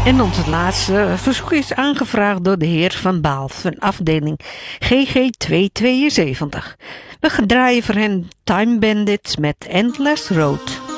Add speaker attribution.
Speaker 1: En ons laatste verzoek is aangevraagd door de heer Van Baal van afdeling GG 272. We draaien voor hen Time Bandits met Endless Road.